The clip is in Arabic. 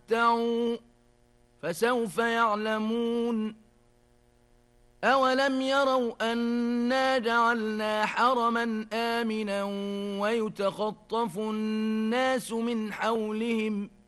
تمتعوا فسوف يعلمون. أولم يروا أنا جعلنا حرما آمنا ويتخطف الناس من حولهم